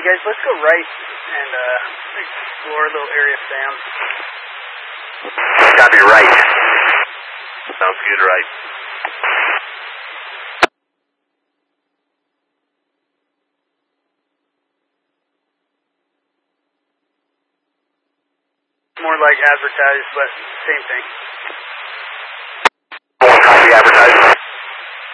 Hey guys, let's go right and explore a little area of Sam. Copy, right. Sounds good, right. More like advertised, but same thing. Copy, advertised.